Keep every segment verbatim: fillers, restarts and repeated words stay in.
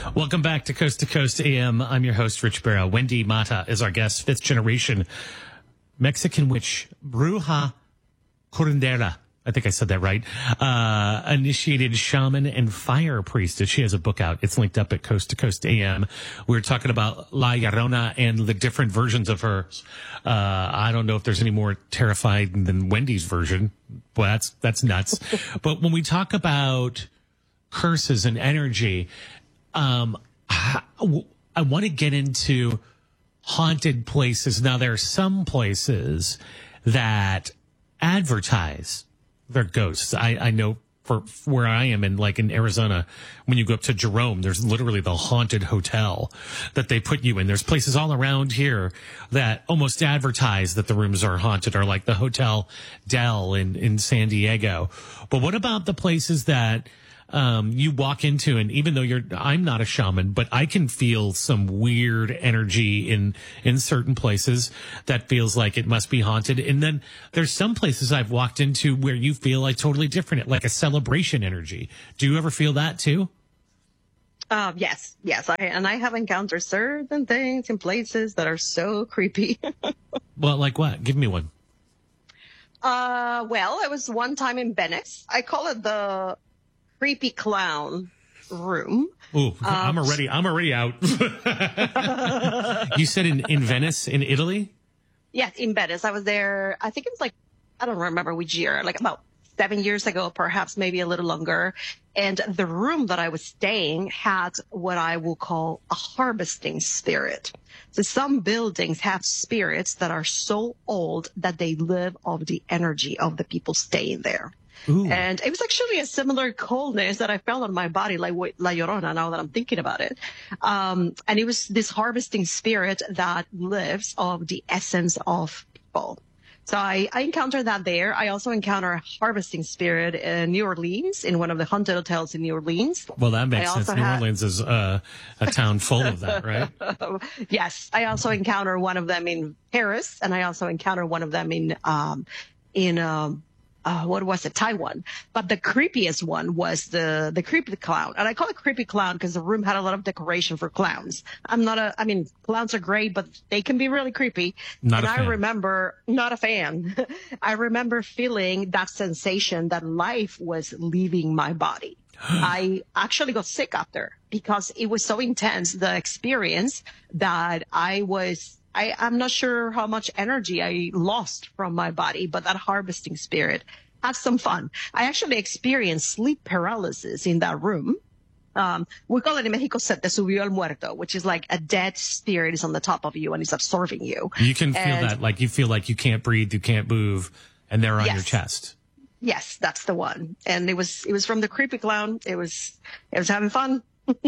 Welcome back to Coast to Coast A M. I'm your host, Rich Barrow. Wendy Mata is our guest, fifth generation Mexican witch, Bruja Curandera. I think I said that right. Uh, initiated shaman and fire priestess. She has a book out. It's linked up at Coast to Coast A M. We were talking about La Llorona and the different versions of her. Uh, I don't know if there's any more terrifying than Wendy's version. Well, that's, that's nuts. But when we talk about curses and energy, um, I, I want to get into haunted places. Now, there are some places that advertise they're ghosts. I, I know for, for where I am in, like in Arizona, when you go up to Jerome, there's literally the haunted hotel that they put you in. There's places all around here that almost advertise that the rooms are haunted, or like the Hotel Del in, in San Diego. But what about the places that um, you walk into, and even though you're, I'm not a shaman, but I can feel some weird energy in, in certain places that feels like it must be haunted. And then there's some places I've walked into where you feel like totally different, like a celebration energy. Do you ever feel that too? Um, yes, yes. I, and I have encountered certain things in places that are so creepy. Well, like what? Give me one. Uh, well, it was one time in Venice. I call it the creepy clown room. Ooh, um, I'm already, I'm already out. You said in, in Venice, in Italy? Yes, in Venice. I was there, I think it was like, I don't remember which year, like about seven years ago, perhaps maybe a little longer. And the room that I was staying had what I will call a harvesting spirit. So some buildings have spirits that are so old that they live off the energy of the people staying there. Ooh. And it was actually a similar coldness that I felt on my body, like La Llorona, now that I'm thinking about it. Um, and it was this harvesting spirit that lives of the essence of people. So I, I encountered that there. I also encounter a harvesting spirit in New Orleans, in one of the haunted hotels in New Orleans. Well, that makes sense. New had... Orleans is uh, a town full of that, right? Yes. I also encounter one of them in Paris, and I also encounter one of them in, um, in, um, Uh, what was it? Taiwan. But the creepiest one was the, the creepy clown. And I call it creepy clown because the room had a lot of decoration for clowns. I'm not a, I mean, clowns are great, but they can be really creepy. Not and a I fan. remember, not a fan. I remember feeling that sensation that life was leaving my body. I actually got sick after because it was so intense, the experience, that I was, I, I'm not sure how much energy I lost from my body, but that harvesting spirit had some fun. I actually experienced sleep paralysis in that room. Um, we call it in Mexico, se te subió el muerto, which is like a dead spirit is on the top of you and is absorbing you. You can feel and, that, like you feel like you can't breathe, you can't move, and they're on yes. your chest. Yes, that's the one. And it was, it was from the creepy clown. It was, it was having fun.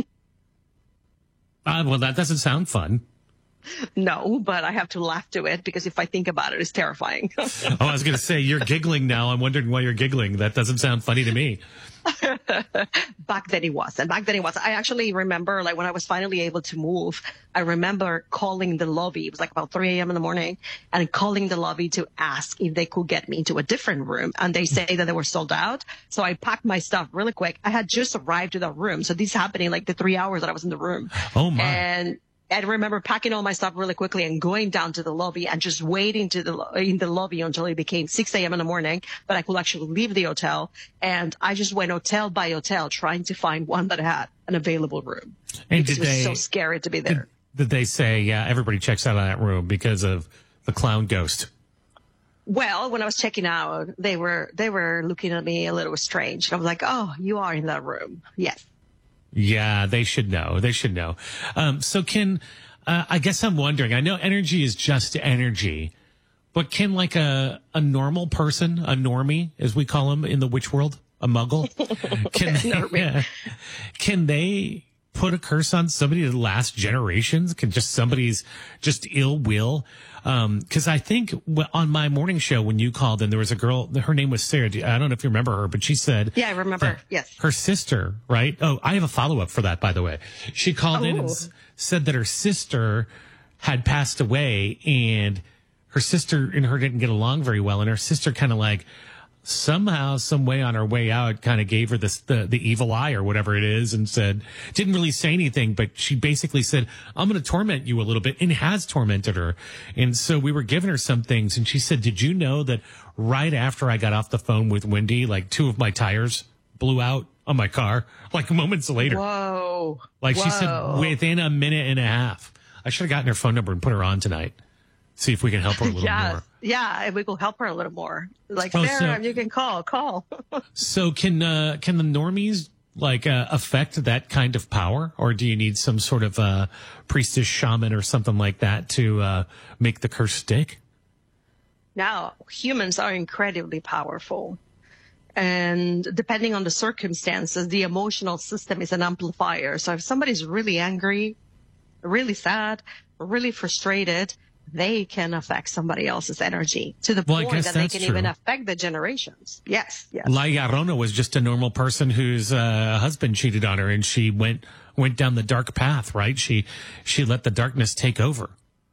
uh, well, that doesn't sound fun. No, but I have to laugh to it because if I think about it, it's terrifying. Oh, I was going to say, you're giggling now. I'm wondering why you're giggling. That doesn't sound funny to me. Back then it was. And back then it was. I actually remember, like, when I was finally able to move, I remember calling the lobby. It was like about three a.m. in the morning, and calling the lobby to ask if they could get me into a different room. And they say that they were sold out. So I packed my stuff really quick. I had just arrived to that room. So this happening like the three hours that I was in the room. Oh, my. And I remember packing all my stuff really quickly and going down to the lobby and just waiting to the in the lobby until it became six a.m. in the morning, but I could actually leave the hotel. And I just went hotel by hotel trying to find one that had an available room. And because did it was they, so scary to be there. Did, did they say, yeah, everybody checks out of that room because of the clown ghost? Well, when I was checking out, they were they were looking at me a little strange. I was like, oh, you are in that room. Yes. Yeah, they should know. They should know. Um, so can, uh, I guess I'm wondering, I know energy is just energy, but can like a, a normal person, a normie, as we call them in the witch world, a muggle, can they, yeah, can they put a curse on somebody that lasts generations? Can just somebody's just ill will? Um, cause I think w- on my morning show, when you called in, there was a girl, her name was Sarah. I don't know if you remember her, but she said, yeah, I remember. Yes. Her sister, right? Oh, I have a follow up for that, by the way. She called oh. in and s- said that her sister had passed away, and her sister and her didn't get along very well. And her sister kind of like somehow, some way on her way out, kind of gave her this, the, the evil eye or whatever it is, and said, didn't really say anything, but she basically said, I'm going to torment you a little bit, and has tormented her. And so we were giving her some things, and she said, did you know that right after I got off the phone with Wendy, like two of my tires blew out on my car, like moments later. Whoa. Like Whoa. she said, within a minute and a half. I should have gotten her phone number and put her on tonight. See if we can help her a little yes. more. Yeah, and we will help her a little more. Like, Oh, Sarah, so- you can call, call. So can uh, can the normies like uh, affect that kind of power, or do you need some sort of uh, priestess, shaman, or something like that to uh, make the curse stick? Now, humans are incredibly powerful. And depending on the circumstances, the emotional system is an amplifier. So if somebody's really angry, really sad, really frustrated, they can affect somebody else's energy to the Well, I point guess that they that's can true. even affect the generations. Yes, yes. La Llorona was just a normal person whose uh, husband cheated on her, and she went went down the dark path. Right? She she let the darkness take over.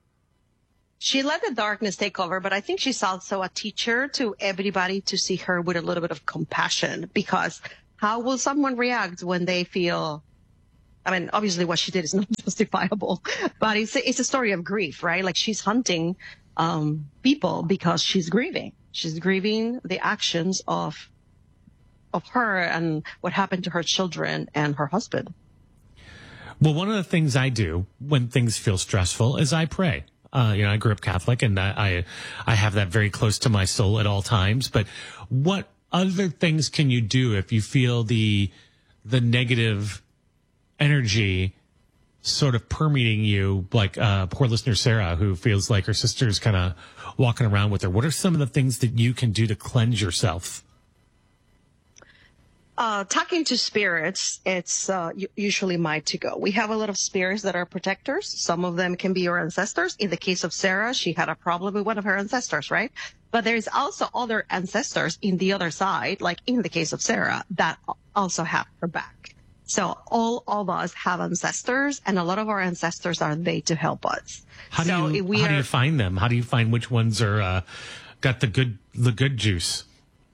She let the darkness take over, but I think she's also a teacher to everybody to see her with a little bit of compassion, because how will someone react when they feel, I mean, obviously what she did is not justifiable, but it's a, it's a story of grief, right? Like she's hunting um, people because she's grieving. She's grieving the actions of of her and what happened to her children and her husband. Well, one of the things I do when things feel stressful is I pray. Uh, you know, I grew up Catholic, and I, I I have that very close to my soul at all times. But what other things can you do if you feel the the negative energy sort of permeating you, like uh, poor listener Sarah, who feels like her sister's kind of walking around with her? What are some of the things that you can do to cleanse yourself? Uh, talking to spirits, it's uh, u- usually my to-go. We have a lot of spirits that are protectors. Some of them can be your ancestors. In the case of Sarah, she had a problem with one of her ancestors, right? But there's also other ancestors in the other side, like in the case of Sarah, that also have her back. So all of us have ancestors, and a lot of our ancestors are there to help us. How do so you if we how are, do you find them? How do you find which ones are uh, got the good the good juice?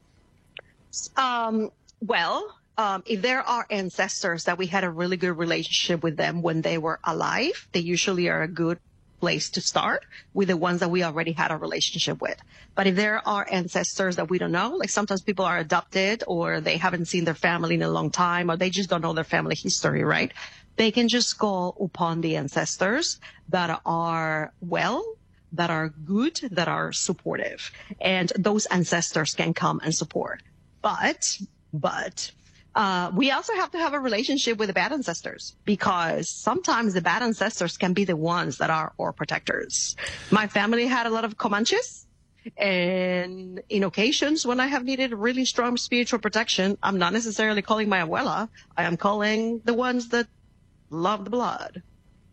Um, well, um, if there are ancestors that we had a really good relationship with them when they were alive, they usually are a good place to start with the ones that we already had a relationship with. But if there are ancestors that we don't know, like sometimes people are adopted or they haven't seen their family in a long time, or they just don't know their family history, right? They can just call upon the ancestors that are well, that are good, that are supportive. And those ancestors can come and support. But, but, uh, we also have to have a relationship with the bad ancestors, because sometimes the bad ancestors can be the ones that are our protectors. My family had a lot of Comanches, and in occasions when I have needed really strong spiritual protection, I'm not necessarily calling my abuela. I am calling the ones that love the blood.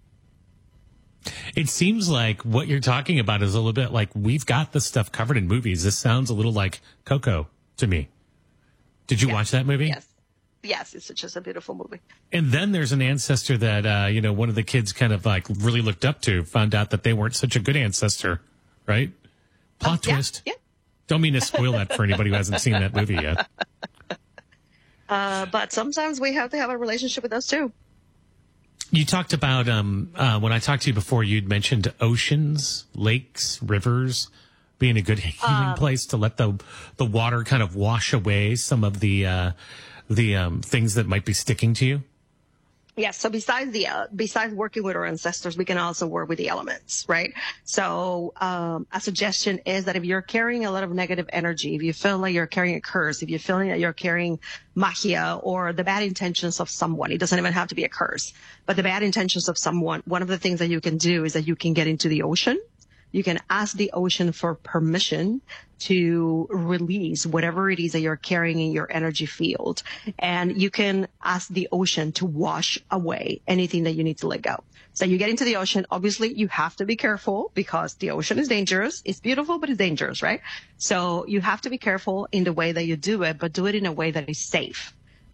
It seems like what you're talking about is a little bit like we've got this stuff covered in movies. This sounds a little like Coco to me. Did you Yes. watch that movie? Yes. Yes, it's just a beautiful movie. And then there's an ancestor that, uh, you know, one of the kids kind of like really looked up to, found out that they weren't such a good ancestor, right? Plot Yeah, twist. Yeah. Don't mean to spoil that for anybody who hasn't seen that movie yet. Uh, but sometimes we have to have a relationship with those too. You talked about, um, uh, when I talked to you before, you'd mentioned oceans, lakes, rivers being a good healing Um, place to let the, the water kind of wash away some of the, uh, the, um, things that might be sticking to you. Yeah. So besides the, uh, besides working with our ancestors, we can also work with the elements, right? So, um, a suggestion is that if you're carrying a lot of negative energy, if you feel like you're carrying a curse, if you're feeling that you're carrying magia or the bad intentions of someone, it doesn't even have to be a curse, but the bad intentions of someone, one of the things that you can do is that you can get into the ocean. You can ask the ocean for permission to release whatever it is that you're carrying in your energy field. And you can ask the ocean to wash away anything that you need to let go. So you get into the ocean. Obviously, you have to be careful because the ocean is dangerous. It's beautiful, but it's dangerous, right? So you have to be careful in the way that you do it, but do it in a way that is safe.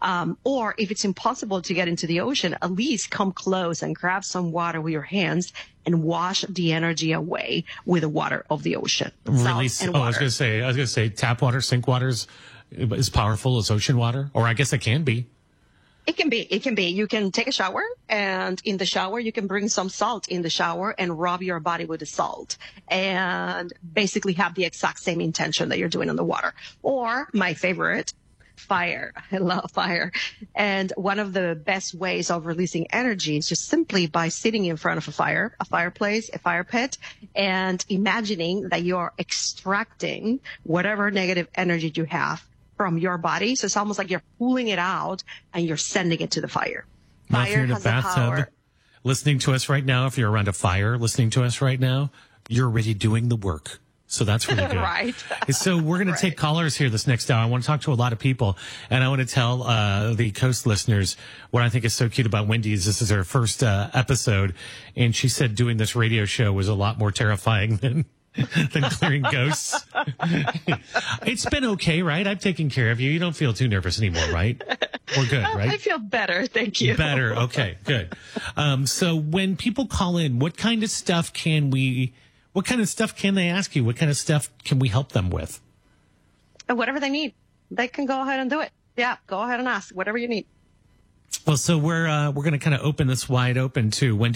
Um, or if it's impossible to get into the ocean, at least come close and grab some water with your hands and wash the energy away with the water of the ocean. Really? Salt and Oh, I was water. going to say, I was going to say tap water, sink water is as powerful as ocean water, or I guess it can be. It can be. It can be. You can take a shower, and in the shower, you can bring some salt in the shower and rub your body with the salt, and basically have the exact same intention that you're doing in the water. Or my favorite, fire. I love fire. And one of the best ways of releasing energy is just simply by sitting in front of a fire, a fireplace, a fire pit, and imagining that you're extracting whatever negative energy you have from your body. So it's almost like you're pulling it out and you're sending it to the fire. Well, if Fire you're in a has the bathtub, power. listening to us right now, if you're around a fire listening to us right now, you're already doing the work. So that's really good. Right. So we're going Right. to take callers here this next hour. I want to talk to a lot of people, and I want to tell uh, the Coast listeners what I think is so cute about Wendy's. This is her first uh, episode, and she said doing this radio show was a lot more terrifying than than clearing ghosts. It's been okay, right? I've taken care of you. You don't feel too nervous anymore, right? We're good, right? I feel better. Thank you. Better. Okay, good. Um, so when people call in, what kind of stuff can we, what kind of stuff can they ask you? What kind of stuff can we help them with? And whatever they need, they can go ahead and do it. Yeah, go ahead and ask whatever you need. Well, so we're, uh, we're going to kind of open this wide open to Wendy.